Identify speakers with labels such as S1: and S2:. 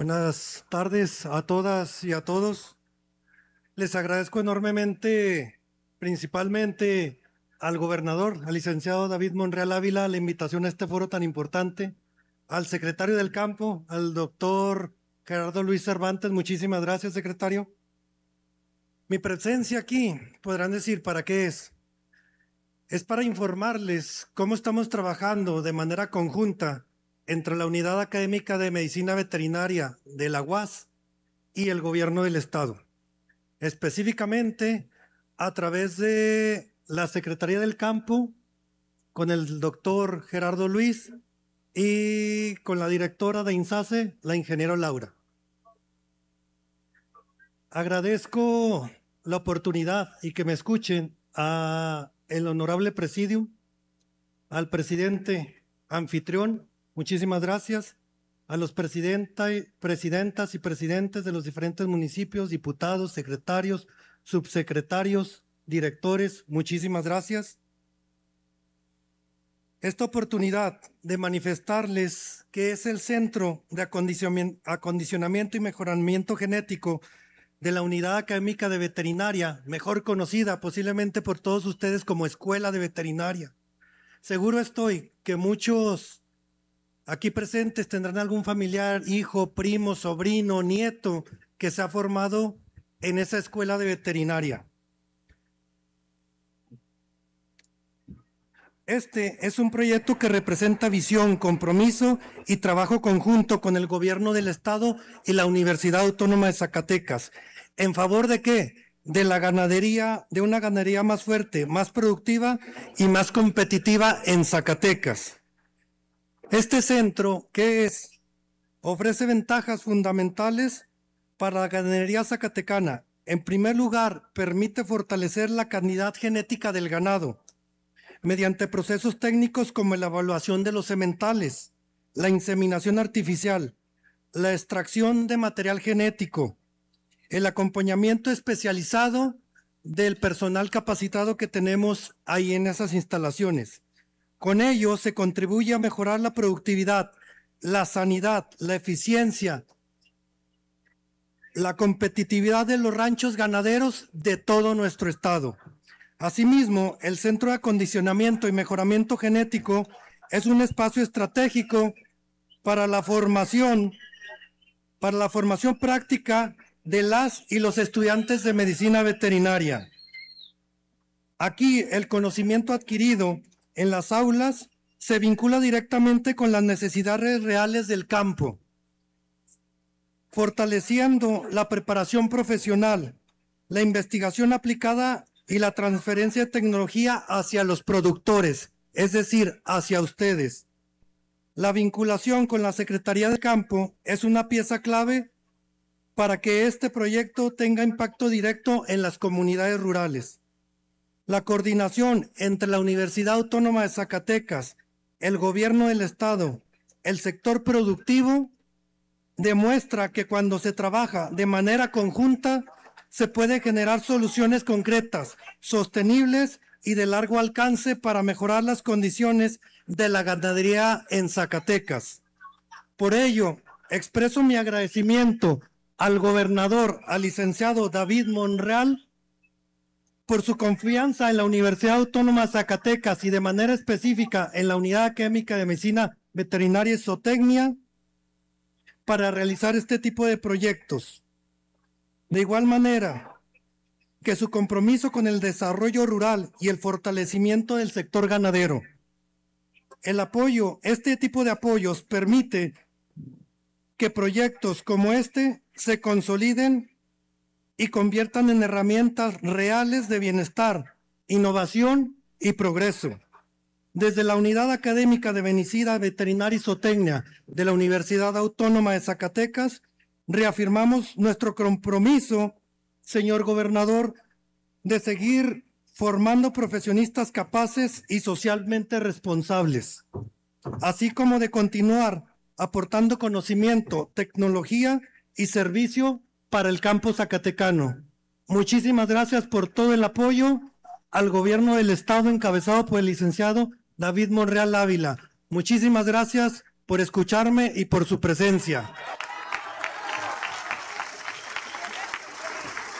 S1: Buenas tardes a todas y a todos. Les agradezco enormemente, principalmente al gobernador, al licenciado David Monreal Ávila, la invitación a este foro tan importante, al secretario del campo, al doctor Gerardo Luis Cervantes. Muchísimas gracias, secretario. Mi presencia aquí, podrán decir, ¿para qué es? Es para informarles cómo estamos trabajando de manera conjunta entre la Unidad Académica de Medicina Veterinaria de la UAS y el Gobierno del Estado. Específicamente, a través de la Secretaría del Campo, con el doctor Gerardo Luis y con la directora de INSACE, la ingeniera Laura. Agradezco la oportunidad y que me escuchen a el honorable presidium, al presidente anfitrión, muchísimas gracias, a los presidentas y presidentes de los diferentes municipios, diputados, secretarios, subsecretarios, directores, muchísimas gracias. Esta oportunidad de manifestarles que es el Centro de Acondicionamiento y Mejoramiento Genético de la Unidad Académica de Veterinaria, mejor conocida posiblemente por todos ustedes como Escuela de Veterinaria. Seguro estoy que muchos aquí presentes tendrán algún familiar, hijo, primo, sobrino, nieto que se ha formado en esa escuela de veterinaria. Este es un proyecto que representa visión, compromiso y trabajo conjunto con el gobierno del estado y la Universidad Autónoma de Zacatecas. ¿En favor de qué? De la ganadería, de una ganadería más fuerte, más productiva y más competitiva en Zacatecas. Este centro, ¿qué es? Ofrece ventajas fundamentales para la ganadería zacatecana. En primer lugar, permite fortalecer la calidad genética del ganado mediante procesos técnicos como la evaluación de los sementales, la inseminación artificial, la extracción de material genético, el acompañamiento especializado del personal capacitado que tenemos ahí en esas instalaciones. Con ello se contribuye a mejorar la productividad, la sanidad, la eficiencia, la competitividad de los ranchos ganaderos de todo nuestro estado. Asimismo, el Centro de Acondicionamiento y Mejoramiento Genético es un espacio estratégico para la formación práctica de las y los estudiantes de medicina veterinaria. Aquí el conocimiento adquirido en las aulas se vincula directamente con las necesidades reales del campo, fortaleciendo la preparación profesional, la investigación aplicada y la transferencia de tecnología hacia los productores, es decir, hacia ustedes. La vinculación con la Secretaría de Campo es una pieza clave para que este proyecto tenga impacto directo en las comunidades rurales. La coordinación entre la Universidad Autónoma de Zacatecas, el gobierno del estado, el sector productivo, demuestra que cuando se trabaja de manera conjunta, se puede generar soluciones concretas, sostenibles y de largo alcance para mejorar las condiciones de la ganadería en Zacatecas. Por ello, expreso mi agradecimiento al gobernador, al licenciado David Monreal, por su confianza en la Universidad Autónoma de Zacatecas y de manera específica en la Unidad Académica de Medicina Veterinaria y Zootecnia para realizar este tipo de proyectos. De igual manera que su compromiso con el desarrollo rural y el fortalecimiento del sector ganadero. Este tipo de apoyos permite que proyectos como este se consoliden y conviertan en herramientas reales de bienestar, innovación y progreso. Desde la Unidad Académica de Medicina Veterinaria y Zootecnia de la Universidad Autónoma de Zacatecas, reafirmamos nuestro compromiso, señor gobernador, de seguir formando profesionistas capaces y socialmente responsables, así como de continuar aportando conocimiento, tecnología y servicio para el campo zacatecano. Muchísimas gracias por todo el apoyo al gobierno del estado encabezado por el licenciado David Monreal Ávila. Muchísimas gracias por escucharme y por su presencia.